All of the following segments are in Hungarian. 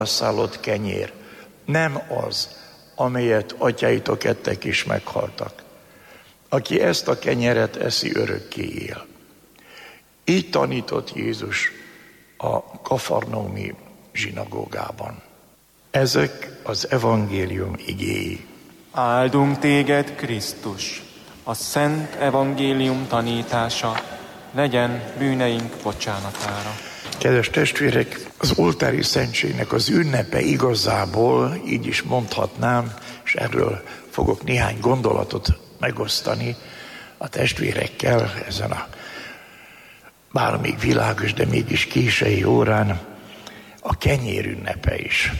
szállott kenyér nem az, amelyet atyáitok ettek és meghaltak. Aki ezt a kenyeret eszi, örökké él. Így tanított Jézus a kafarnaumi zsinagógában. Ezek az evangélium igéi. Áldunk téged, Krisztus! A szent evangélium tanítása legyen bűneink bocsánatára. Kedves testvérek, az oltári szentségnek az ünnepe igazából, így is mondhatnám, és erről fogok néhány gondolatot megosztani a testvérekkel ezen a bár még világos, de mégis késői órán, a kenyér ünnepe is.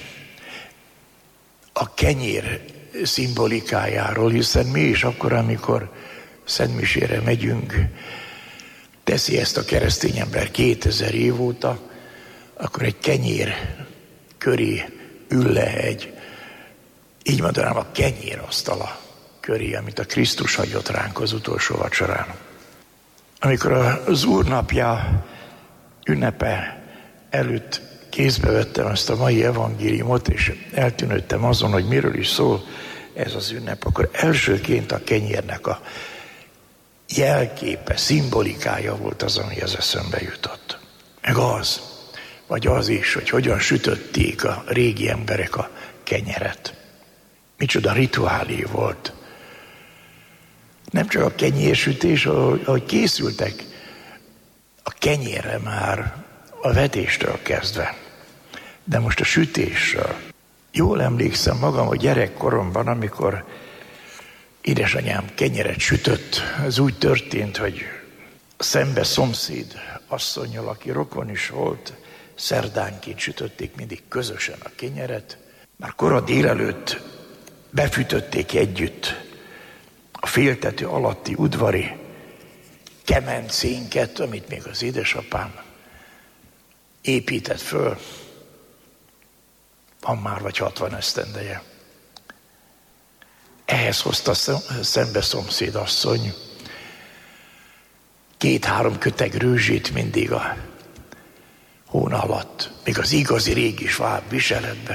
A kenyér szimbolikájáról, hiszen mi is akkor, amikor szentmisére megyünk, teszi ezt a keresztény ember 2000 év óta, akkor egy kenyér köré ül le így mondanám, a kenyérasztala köré, amit a Krisztus hagyott ránk az utolsó vacsorán. Amikor az Úr napja ünnepe előtt kézbe vettem ezt a mai evangéliumot, és eltűnődtem azon, hogy miről is szól ez az ünnep, akkor elsőként a kenyérnek a jelképe, szimbolikája volt az, ami az eszembe jutott. Meg az, vagy az is, hogy hogyan sütötték a régi emberek a kenyeret. Micsoda rituálé volt. Nem csak a kenyérsütés, ahogy készültek a kenyérre már a vetéstől kezdve, de most a sütésről. Jól emlékszem magam, hogy gyerekkoromban, amikor édesanyám kenyeret sütött, ez úgy történt, hogy szembe szomszéd asszonnyal, aki rokon is volt, szerdánként sütötték mindig közösen a kenyeret. Már kora délelőtt befűtötték együtt a féltető alatti udvari kemencénket, amit még az édesapám épített föl. Van már vagy 60 esztendeje. Ehhez hozta szembe szomszéd asszony 2-3 köteg rőzsét mindig a hón alatt, még az igazi régi sváb viseletbe.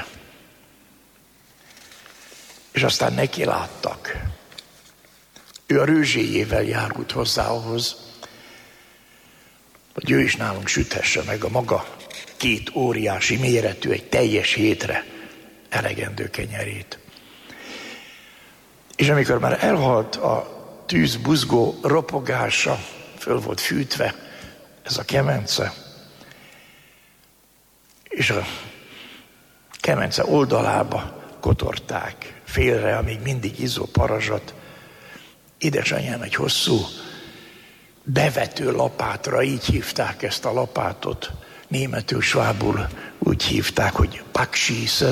És aztán neki láttak. Ő a rőzséjével járult hozzá ahhoz, hogy ő is nálunk süthesse meg a maga 2 óriási méretű, egy teljes hétre elegendő kenyerét. És amikor már elhalt a tűz buzgó ropogása, föl volt fűtve ez a kemence, és a kemence oldalába kotorták félre, amíg mindig izzó parazsat, édesanyám egy hosszú bevető lapátra, így hívták ezt a lapátot, németül, svábul úgy hívták, hogy packschießer,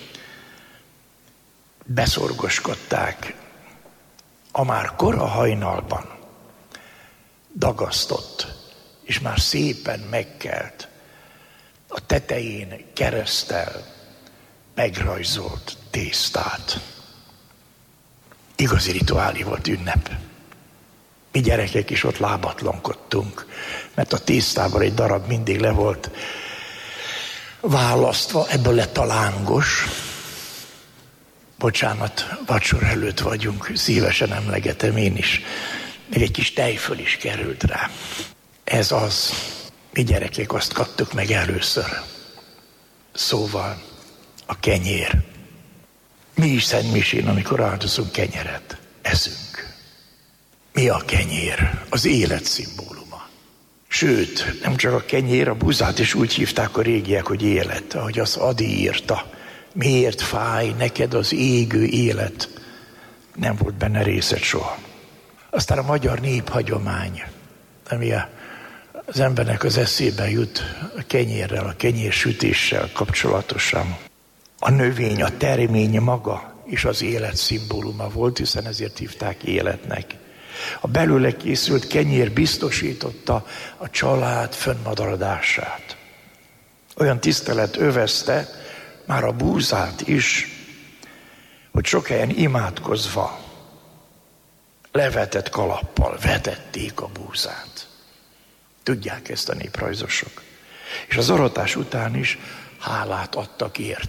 beszorgoskodták a már kora hajnalban dagasztott, és már szépen megkelt, a tetején kereszttel megrajzolt tésztát. Igazi rituálé volt, ünnep. Mi gyerekek is ott lábatlankodtunk, mert a tésztában egy darab mindig le volt választva, ebből lett a lángos. Bocsánat, vacsora előtt vagyunk, szívesen emlegetem én is. Még egy kis tejföl is került rá. Ez az, mi gyerekek azt kaptuk meg először. Szóval a kenyér. Mi is szentmisén, amikor áldozunk kenyeret, eszünk. Mi a kenyér? Az élet szimbóluma. Sőt, nem csak a kenyér, a buzát is úgy hívták a régiek, hogy élet, ahogy az Adi írta. Miért fáj neked az égő élet? Nem volt benne részed soha. Aztán a magyar néphagyomány, ami az embernek az eszébe jut a kenyérrel, a kenyérsütéssel kapcsolatosan. A növény, a termény maga is az élet szimbóluma volt, hiszen ezért hívták életnek. A belőle készült kenyér biztosította a család fönnmaradását. Olyan tisztelet övezte már a búzát is, hogy sok helyen imádkozva levetett kalappal vetették a búzát. Tudják ezt a néprajzosok. És az aratás után is hálát adtak érte.